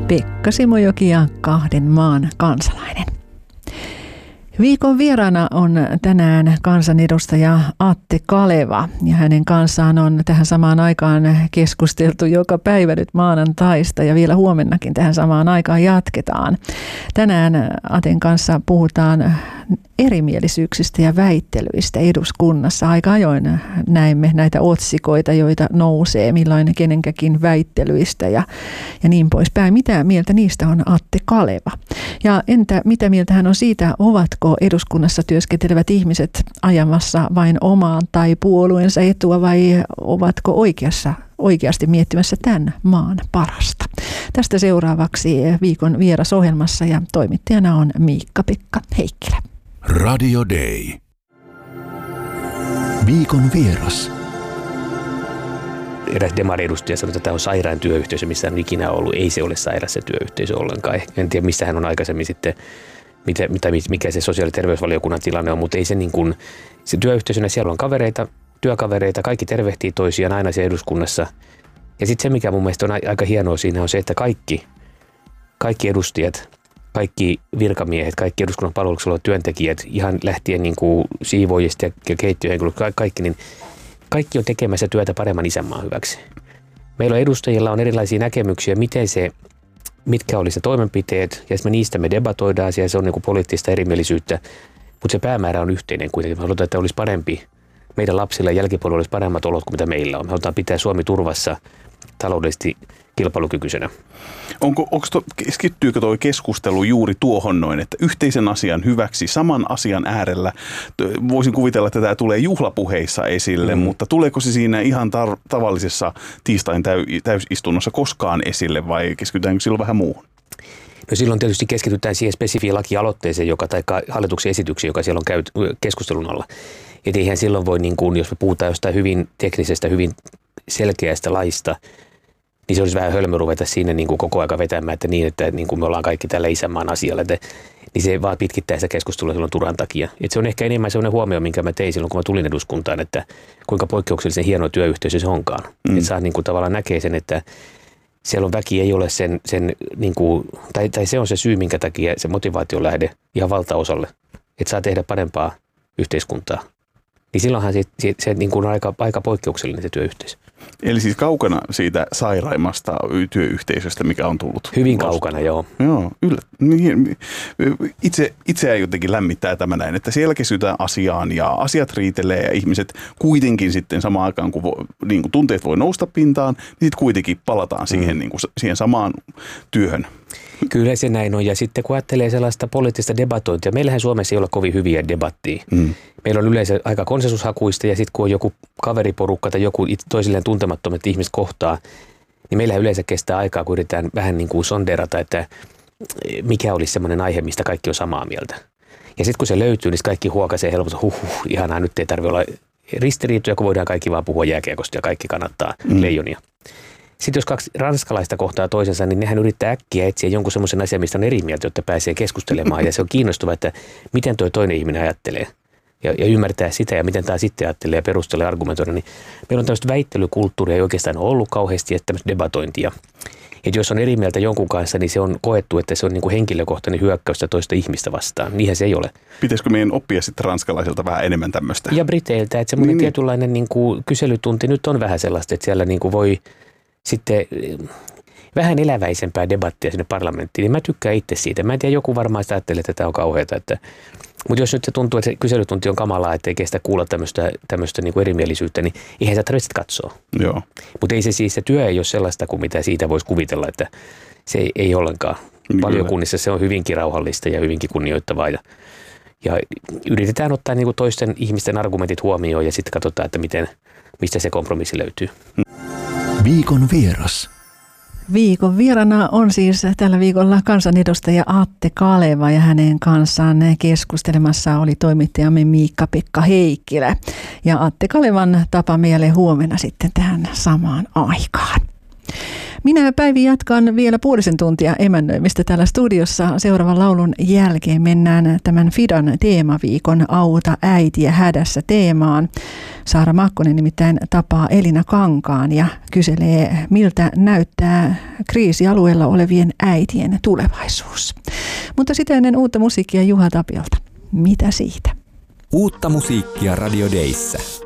Pekka Simojoki ja kahden maan kansalainen. Viikon vieraana on tänään kansanedustaja Atte Kaleva ja hänen kanssaan on tähän samaan aikaan keskusteltu joka päivä nyt maanantaista ja vielä huomennakin tähän samaan aikaan jatketaan. Tänään Aten kanssa puhutaan erimielisyyksistä ja väittelyistä eduskunnassa. Aika ajoin näemme näitä otsikoita, joita nousee, milloin kenenkäkin väittelyistä ja niin poispäin. Mitä mieltä niistä on Atte Kaleva? Ja entä mitä mieltä hän on siitä, ovatko eduskunnassa työskentelevät ihmiset ajamassa vain omaan tai puolueensa etua vai ovatko oikeasti miettimässä tämän maan parasta? Tästä seuraavaksi viikon vieras ohjelmassa ja toimittajana on Miikka-Pekka Heikkilä. Radio Day. Viikon vieras. Eräs demari-edustaja sanoi, että tämä on sairaan työyhteisö, missä hän on ikinä ollut. Ei se ole sairas se työyhteisö ollenkaan. En tiedä, missä hän on aikaisemmin sitten, mikä se sosiaali- ja terveysvaliokunnan tilanne on, mutta ei se niin kuin, se työyhteisönä siellä on kavereita, työkavereita, kaikki tervehtii toisiaan aina siellä eduskunnassa. Ja sitten se, mikä mun mielestä on aika hienoa siinä on se, että kaikki edustajat, kaikki virkamiehet, kaikki eduskunnan palveluksessa olevat työntekijät, ihan lähtien niin kuin siivoojista ja keittiöhenkilöt, kaikki, niin kaikki on tekemässä työtä paremman isänmaan hyväksi. Meillä on edustajilla on erilaisia näkemyksiä, mitkä olisi ne toimenpiteet, ja niistä me debatoidaan, ja se on niin kuin poliittista erimielisyyttä, mutta se päämäärä on yhteinen kuitenkin. Me halutaan, että olisi parempi, meidän lapsilla ja jälkipolvilla olisi paremmat olot kuin mitä meillä on. Me halutaan pitää Suomi turvassa taloudellisesti kilpailukykyisenä. Keskittyykö tuo keskustelu juuri tuohon noin, että yhteisen asian hyväksi, saman asian äärellä, voisin kuvitella, että tämä tulee juhlapuheissa esille, mutta tuleeko se siinä ihan tavallisessa tiistain täysistunnossa koskaan esille vai keskitytäänkö silloin vähän muuhun? No silloin tietysti keskitytään siihen spesifiin lakialoitteeseen, tai hallituksen esityksiin, joka siellä on keskustelun alla. Et eihän silloin voi, niin kuin, jos me puhutaan jostain hyvin teknisestä, hyvin selkeästä laista, niin se olisi vähän hölmö ruveta siinä niin kuin koko aika vetämään, että niin, että niin kuin me ollaan kaikki tällä isänmaan asialla. Niin se vaan pitkittää sitä keskustelua silloin turhan takia. Et se on ehkä enemmän sellainen huomio, minkä mä tein silloin, kun mä tulin eduskuntaan, että kuinka poikkeuksellisen hieno työyhteisö se onkaan. Että saa niin kuin tavallaan näkee sen, että siellä on väki ei ole sen niin kuin, tai se on se syy, minkä takia se motivaatio lähde ihan valtaosalle, että saa tehdä parempaa yhteiskuntaa. Niin silloinhan se niin kuin on aika poikkeuksellinen se työyhteisö. Eli siis kaukana siitä sairaimmasta työyhteisöstä, mikä on tullut. Hyvin kaukana, joo. Joo, itseään jotenkin lämmittää tämä näin, että siellä kesytään asiaan ja asiat riitelee ja ihmiset kuitenkin sitten samaan aikaan, kun niin kuin tunteet voi nousta pintaan, niin sitten kuitenkin palataan siihen samaan työhön. Kyllä se näin on. Ja sitten kun ajattelee sellaista poliittista debatointia, meillähän Suomessa ei ole kovin hyviä debattia. Meillä on yleensä aika konsensushakuista ja sitten kun on joku kaveriporukka tai joku toisilleen tuntemattomat ihmiset kohtaa, niin meillähän yleensä kestää aikaa, kun yritetään vähän niin kuin sonderata, että mikä olisi semmoinen aihe, mistä kaikki on samaa mieltä. Ja sitten kun se löytyy, niin kaikki huokaisee helposti, ihanaa, nyt ei tarvitse olla ristiriitoja, kun voidaan kaikki vaan puhua jääkiekosta ja kaikki kannattaa leijonia. Sitten jos kaksi ranskalaista kohtaa toisensa, niin nehän yrittää äkkiä etsiä jonkun semmoisen asian, mistä on eri mieltä, jotta pääsee keskustelemaan. Ja se on kiinnostavaa, että miten tuo toinen ihminen ajattelee ja ymmärtää sitä ja miten tämä sitten ajattelee ja perustelee argumentoida. Niin meillä on tämmöistä väittelykulttuuria, ei oikeastaan ole ollut kauheasti ja tämmöistä debatointia. Että jos on eri mieltä jonkun kanssa, niin se on koettu, että se on niin kuin henkilökohtainen hyökkäystä toista ihmistä vastaan. Niinhän se ei ole. Pitäisikö meidän oppia sitten ranskalaisilta vähän enemmän tämmöistä? Ja briteiltä, että semmoinen tietynlainen niin kuin kyselytunti nyt on vähän sellaista, että siellä niin kuin voi sitten vähän eläväisempää debattia sinne parlamenttiin, niin mä tykkään itse siitä. Mä en tiedä, joku varmaan sitä ajattelee, että tämä on kauheata. Mutta jos nyt se tuntuu, että se kyselytunti on kamalaa, että ei kestä kuulla tämmöistä niin kuin erimielisyyttä, niin eihän sitä tarvitse katsoa. Joo. Mutta ei se työ ei ole sellaista kuin mitä siitä voisi kuvitella, että se ei ollenkaan. Valiokunnissa se on hyvinkin rauhallista ja hyvinkin kunnioittavaa ja yritetään ottaa niin kuin toisten ihmisten argumentit huomioon ja sitten katsotaan, että mistä se kompromissi löytyy. Viikon vieras. Viikon vierana on siis tällä viikolla kansanedustaja Atte Kaleva ja hänen kanssaan keskustelemassa oli toimittajamme Miikka-Pekka Heikkilä. Ja Atte Kalevan tapa mieleen huomenna sitten tähän samaan aikaan. Minä Päivi jatkan vielä puolisen tuntia emännöimistä täällä studiossa. Seuraavan laulun jälkeen mennään tämän Fidan teemaviikon Auta äitiä hädässä teemaan. Saara Makkonen nimittäin tapaa Elina Kankaan ja kyselee, miltä näyttää kriisialueella olevien äitien tulevaisuus. Mutta sitä ennen uutta musiikkia Juha Tapiolta. Mitä siitä? Uutta musiikkia Radio Dayssä.